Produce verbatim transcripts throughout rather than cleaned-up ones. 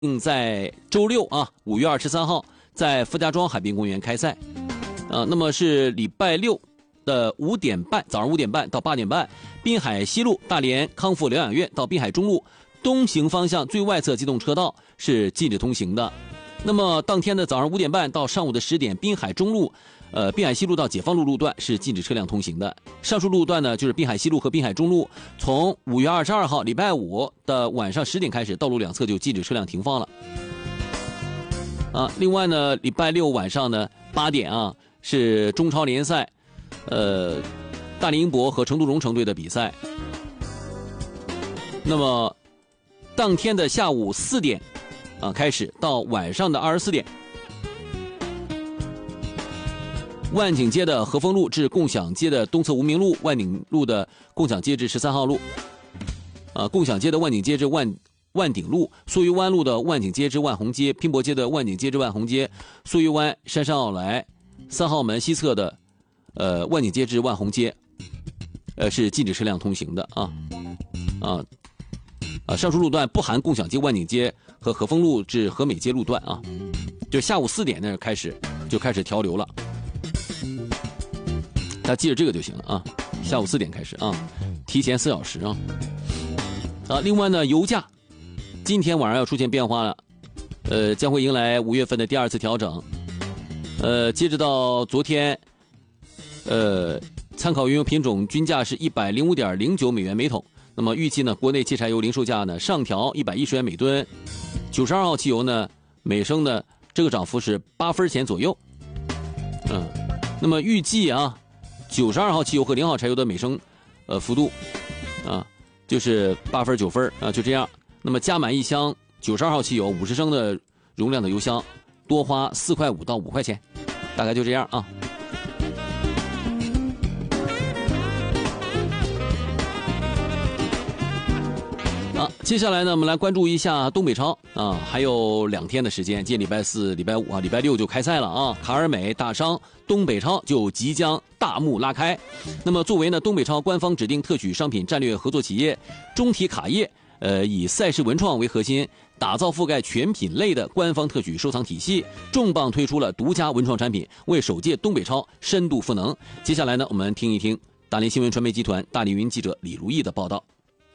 并在周六啊，五月二十三号在傅家庄海滨公园开赛，呃，那么是礼拜六的五点半，早上五点半到八点半，滨海西路大连康复疗养院到滨海中路东行方向最外侧机动车道是禁止通行的。那么当天的早上五点半到上午的十点，滨海中路。呃，滨海西路到解放路路段是禁止车辆通行的。上述路段呢，就是滨海西路和滨海中路，从五月二十二号礼拜五的晚上十点开始，道路两侧就禁止车辆停放了。啊，另外呢，礼拜六晚上呢八点啊是中超联赛，呃，大连英博和成都蓉城队的比赛。那么，当天的下午四点啊开始到晚上的二十四点。万景街的和丰路至共享街的东侧无名路，万鼎路的共享街至十三号路，呃，共享街的万景街至万万鼎路，苏鱼湾路的万景街至万红街，拼搏街的万景街至万红街，苏鱼湾杉杉奥莱三号门西侧的呃万景街至万红街，呃是禁止车辆通行的啊啊啊，上述路段不含共享街万景街和和丰路至和美街路段啊，就下午四点那开始就开始调流了。大家记着这个就行了啊，下午四点开始啊，提前四小时啊。啊，另外呢，油价今天晚上要出现变化了，呃，将会迎来五月份的第二次调整。呃，截止到昨天，呃，参考原油品种均价是一百零五点零九美元每桶。那么预计呢，国内汽柴油零售价呢上调一百一十元每吨，九十二号汽油呢每升呢这个涨幅是八分钱左右。嗯，那么预计啊。九十二号汽油和零号柴油的每升，呃，幅度，啊，就是八分九分啊，就这样。那么加满一箱九十二号汽油五十升的容量的油箱，多花四块五到五块钱，大概就这样啊。好，接下来呢，我们来关注一下东北超啊，还有两天的时间，今天礼拜四、礼拜五啊，礼拜六就开赛了啊。卡尔美、大商、东北超就即将大幕拉开。那么，作为呢东北超官方指定特许商品战略合作企业，中体卡业呃以赛事文创为核心，打造覆盖全品类的官方特许收藏体系，重磅推出了独家文创产品，为首届东北超深度赋能。接下来呢，我们听一听大连新闻传媒集团大连云记者李如意的报道。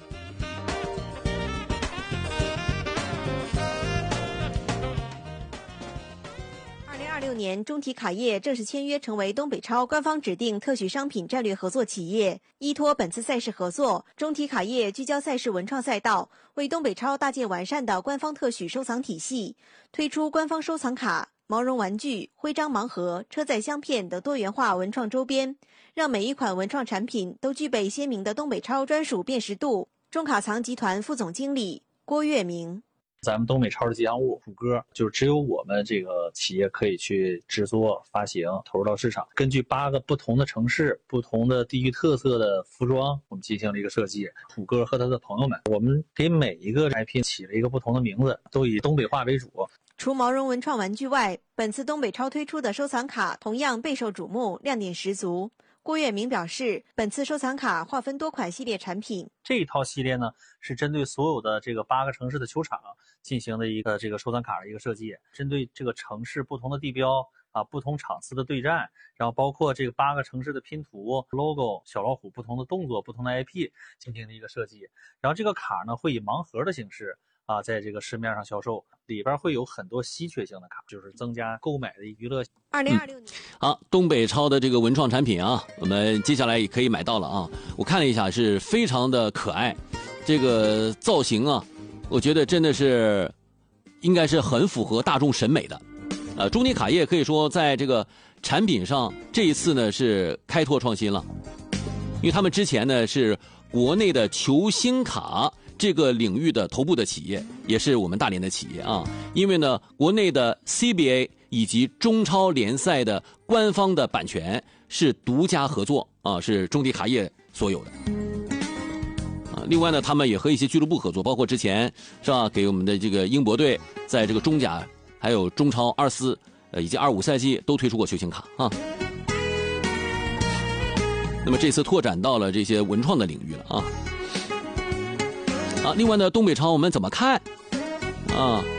二六年，中体卡业正式签约成为东北超官方指定特许商品战略合作企业。依托本次赛事合作，中体卡业聚焦赛事文创赛道，为东北超搭建完善的官方特许收藏体系，推出官方收藏卡、毛绒玩具、徽章盲盒、车载相片等多元化文创周边，让每一款文创产品都具备鲜明的东北超专属辨识度。中卡藏集团副总经理郭月明。 咱们东北超的吉祥物虎哥，就是只有我们这个企业可以去制作、发行、投入到市场。根据八个不同的城市、不同的地域特色的服装，我们进行了一个设计。虎哥和他的朋友们，我们给每一个 I P 起了一个不同的名字，都以东北话为主。 除毛绒文创玩具外，本次东北超推出的收藏卡同样备受瞩目，亮点十足。郭月明表示，本次收藏卡划分多款系列产品， 这一套系列呢是针对所有的这个八个城市的球场进行的一个这个收藏卡的一个设计，针对这个城市不同的地标啊、不同场次的对战，然后包括这个八个城市的拼图、logo、小老虎不同的动作、不同的 I P 进行的一个设计。然后这个卡呢会以盲盒的形式啊，在这个市面上销售，里边会有很多稀缺性的卡，就是增加购买的娱乐。 二零二六年、 嗯，好，东北超的这个文创产品啊，我们接下来也可以买到了啊。我看了一下，是非常的可爱，这个造型啊，我觉得真的是应该是很符合大众审美的。呃，中体卡业可以说在这个产品上这一次呢是开拓创新了，因为他们之前呢是国内的球星卡这个领域的头部的企业，也是我们大连的企业啊。因为呢，国内的 C B A 以及中超联赛的官方的版权是独家合作啊，是中体卡业所有的。啊，另外呢，他们也和一些俱乐部合作，包括之前是吧，给我们的这个英博队在这个中甲、还有中超二四呃以及二五赛季都推出过球星卡啊。那么这次拓展到了这些文创的领域了啊。啊，另外呢，东北超我们怎么看？啊，